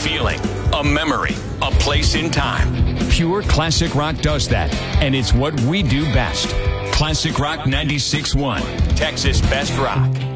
feeling, a memory, a place in time. Pure classic rock does that, and it's what we do best. Classic Rock 96.1, Texas Best Rock.